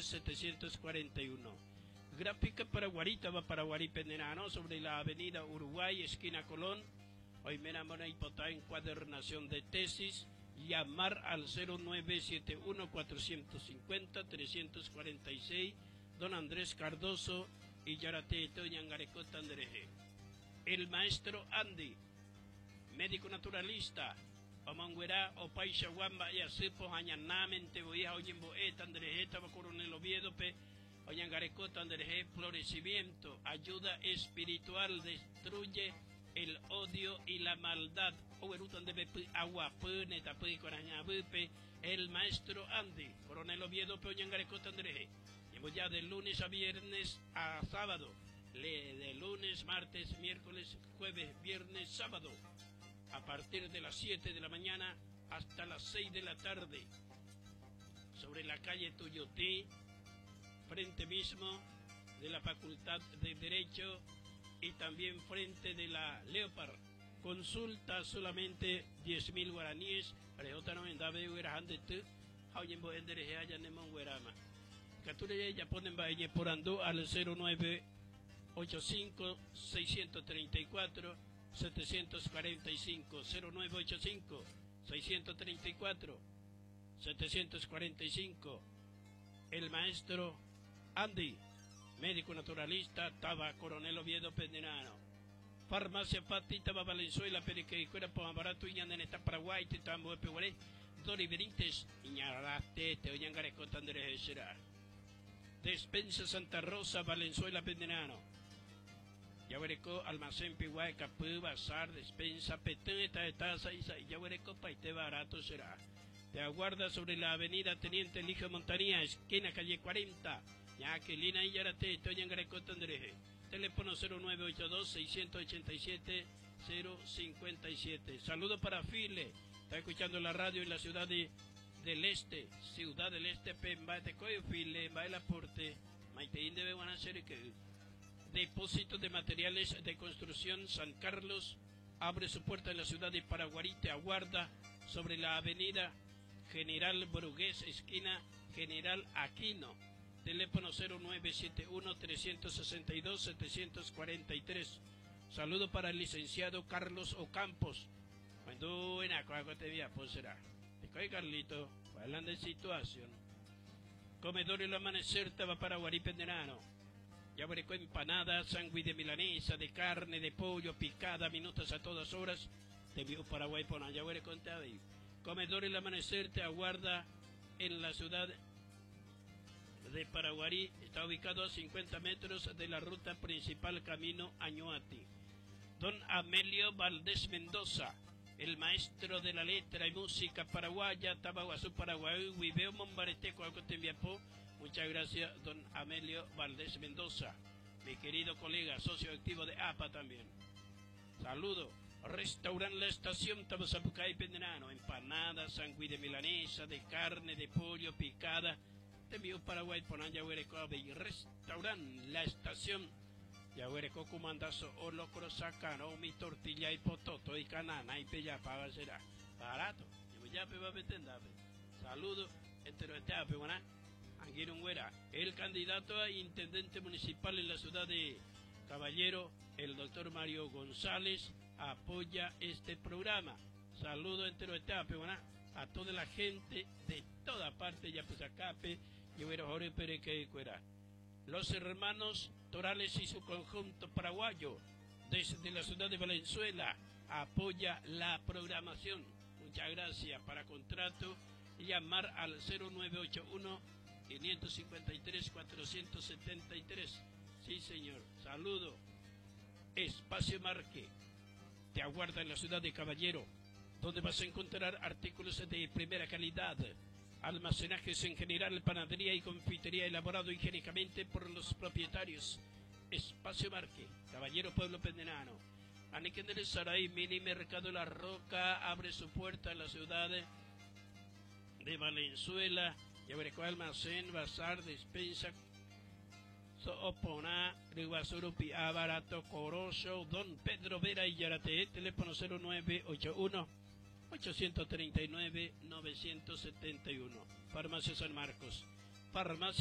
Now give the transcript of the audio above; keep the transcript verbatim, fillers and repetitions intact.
tres, setecientos cuarenta y uno. Gráfica Paraguarita va Paraguarí Pendenano sobre la avenida Uruguay, esquina Colón. Hoy me enamoré hipotá encuadernación de tesis. Llamar al cero nueve siete uno, cuatro cinco cero, tres cuatro seis. Don Andrés Cardoso y Yarate Toñangareco Tandereje. El maestro Andy, médico naturalista. Omanguera o Paisha Wamba y Asipo Añanamente Boya Oyembo E Tandereje Taba Coronel Oviedo Pe Oñangareco Tandereje. Florecimiento, ayuda espiritual, destruye el odio y la maldad. El maestro Andy, Coronel Oviedo Pe Oñangareco Tandereje. Llevo ya de lunes a viernes a sábado. Le de lunes, martes, miércoles, jueves, viernes, sábado. A partir de las siete de la mañana hasta las seis de la tarde. Sobre la calle Tuyotí, frente mismo de la Facultad de Derecho y también frente de la Leopard. Consulta solamente diez mil guaraníes. Parejota no vendabe huerajande tu. Hauyembo endereje allá nemon huerama. Cature ya ponen valle por ando al cero nueve ocho cinco, seis tres cuatro, siete cuatro cinco, cero nueve ocho cinco, seis tres cuatro, siete cuatro cinco. El maestro Andy, médico naturalista, Taba Coronel Oviedo Pendenano. Farmacia Patita Valenzuela, Periqueicuera, Pomabarato, y en esta Paraguay, Titambo, Peguaré, Dori Berites, Iñarate, Teoyangareco Tandere será. Despensa Santa Rosa, Valenzuela, Pendenano. Yaguareco, Almacén Piguay, Capú, Bazar, Despensa, Peteta de Taza, y Yaguareco, Paite Barato será. Te aguarda sobre la avenida Teniente Eligio Montanía, esquina calle cuarenta. Yaquelina y Yarate, Toyangareco Tandere. Teléfono cero nueve ocho dos, seis ocho siete, cero cinco siete. Saludo para File. Está escuchando la radio en la ciudad de del Este, Ciudad del Este, Pemba, de Coyofile, Bailaporte, Maiteín de Beguanacereque. Depósito de materiales de construcción San Carlos abre su puerta en la ciudad de Paraguarí. Te aguarda sobre la avenida General Brugués, esquina General Aquino. Teléfono cero nueve siete uno, tres seis dos, siete cuatro tres. Saludo para el licenciado Carlos Ocampos. Cuando en Acuaco te vía, pues será. Te Carlito, hablando de situación. Comedor El Amanecer, Taba Paraguarí Pendenano. Ya veré con empanada, sándwich de milanesa, de carne, de pollo, picada, minutos a todas horas. Te envío Paraguay por allá, veré con Tabi. Comedor El Amanecer te aguarda en la ciudad de Paraguarí. Está ubicado a cincuenta metros de la ruta principal camino Añoati. Don Amelio Valdés Mendoza, el maestro de la letra y música paraguaya, Tabaguazú, Paraguay, Huiveo Mombareteco, algo te enviapó. Muchas gracias, don Amelio Valdés Mendoza, mi querido colega, socio activo de A P A también. Saludo. Restaurante La Estación, Tabazapucay Pendenano, empanadas, sándwich de milanesa, de carne, de pollo, picada. Te envío Paraguay, Ponanya, Huereco, y Restaurante La Estación. Ya Huereco, Cumandazo, o locro sacano, mi tortilla y pototo y canana y pella paga será. Barato. Y ya pe va a meter. Saludo. Entero este ape, buena. Anguirunguera, el candidato a intendente municipal en la ciudad de Caballero, el doctor Mario González, apoya este programa. Saludo entero etape, buena, a toda la gente de toda parte, ya pues acape, y hubiera Jorge Pereque Cuera. Los hermanos Torales y su conjunto paraguayo, desde la ciudad de Valenzuela, apoya la programación. Muchas gracias. Para contrato, llamar al cero nueve ocho uno, cinco cinco tres, cuatro siete tres. Sí, señor. Saludo. Espacio Marque te aguarda en la ciudad de Caballero, donde vas a encontrar artículos de primera calidad, almacenajes en general, panadería y confitería elaborado higiénicamente por los propietarios. Espacio Marque, Caballero, Pueblo Pendenano. Aniquén del Saray, Mini Mercado La Roca, abre su puerta en la ciudad de Valenzuela. Yabereco, almacén, bazar, despensa, Soopona, Riguasurupi, Barato, Corozo, Don Pedro Vera y Yarate. Teléfono cero nueve ocho uno, ocho tres nueve, nueve siete uno. Farmacia San Marcos. Farmacia